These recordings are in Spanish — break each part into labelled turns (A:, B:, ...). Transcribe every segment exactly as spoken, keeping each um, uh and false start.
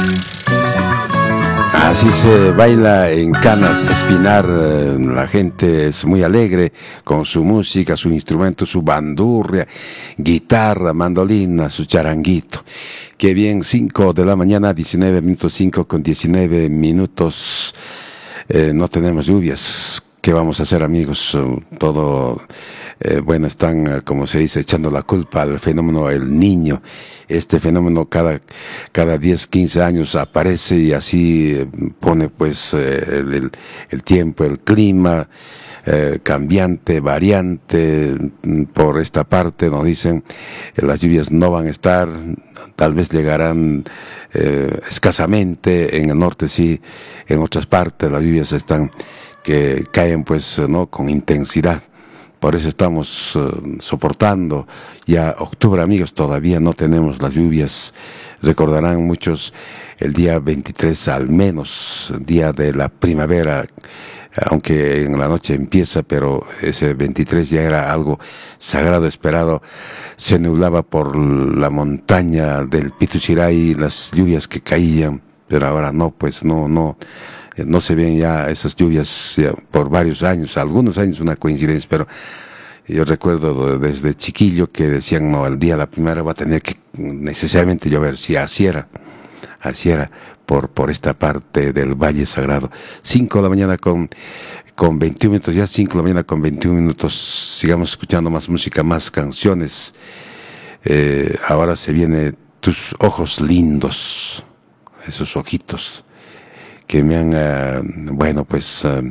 A: Así se baila en Canas Espinar. La gente es muy alegre con su música, su instrumento, su bandurria, guitarra, mandolina, su charanguito. Qué bien, cinco de la mañana, diecinueve minutos, cinco con diecinueve minutos. Eh, no tenemos lluvias. ¿Qué vamos a hacer, amigos? Todo, eh, bueno, están, como se dice, echando la culpa al fenómeno El Niño. Este fenómeno cada, cada diez, quince años aparece y así eh, pone pues eh, el, el, el tiempo, el clima, eh, cambiante, variante. Por esta parte nos dicen eh, las lluvias no van a estar, tal vez llegarán eh, escasamente, en el norte sí, en otras partes las lluvias están que caen pues no con intensidad. Por eso estamos uh, soportando ya octubre, amigos. Todavía no tenemos las lluvias. Recordarán muchos el día veintitrés, al menos día de la primavera, aunque en la noche empieza, pero ese veintitrés ya era algo sagrado, esperado. Se nublaba por la montaña del Pituchiray las lluvias que caían, pero ahora no, pues no, no. No se ven ya esas lluvias ya por varios años, algunos años una coincidencia, pero yo recuerdo desde chiquillo que decían, no, el día de la primavera va a tener que necesariamente llover. Si así era, así era por, por esta parte del Valle Sagrado. Cinco de la mañana con, con veintiún minutos, ya cinco de la mañana con veintiún minutos, sigamos escuchando más música, más canciones. Eh, ahora se viene Tus Ojos Lindos, esos ojitos que me han, uh, bueno, pues uh,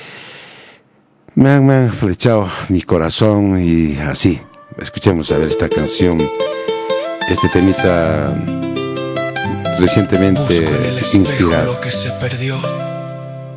A: me, han, me han flechado mi corazón y así. Escuchemos a ver esta canción, este temita recientemente inspirado.
B: Lo que se perdió.